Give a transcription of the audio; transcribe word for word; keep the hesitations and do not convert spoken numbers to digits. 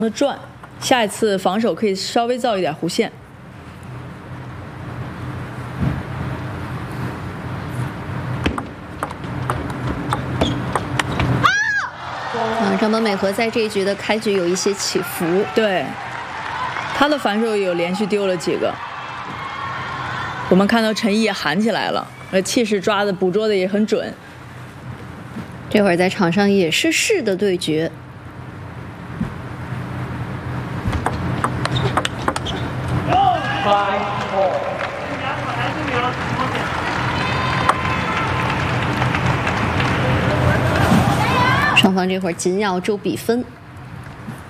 的转，下一次防守可以稍微造一点弧线。 啊，张本美和在这一局的开局有一些起伏， 对，他的反手有连续丢了几个。我们看到陈毅也喊起来了，呃，气势抓的捕捉的也很准。 这会儿在场上也是势的对决。 双方这会儿紧咬住比分。